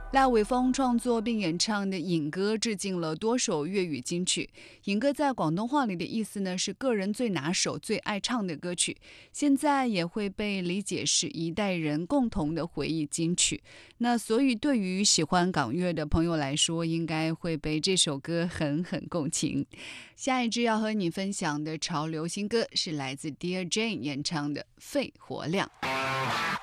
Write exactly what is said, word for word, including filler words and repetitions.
赖伟峰创作并演唱的《影歌》致敬了多首粤语金曲。影歌在广东话里的意思呢，是个人最拿手、最爱唱的歌曲，现在也会被理解是一代人共同的回忆金曲。那所以对于喜欢港乐的朋友来说，应该会被这首歌狠狠共情。下一支要和你分享的潮流新歌是来自 Dear Jane 演唱的《肺活量》。